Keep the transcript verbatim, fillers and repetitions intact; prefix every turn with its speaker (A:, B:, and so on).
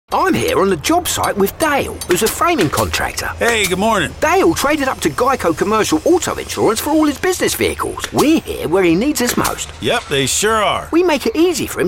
A: I'm here on the job site with Dale, who's a framing contractor.
B: Hey, good morning.
A: Dale traded up to Geico Commercial Auto Insurance for all his business vehicles. We're here where he needs us most.
B: Yep, they sure are.
A: We make it easy for him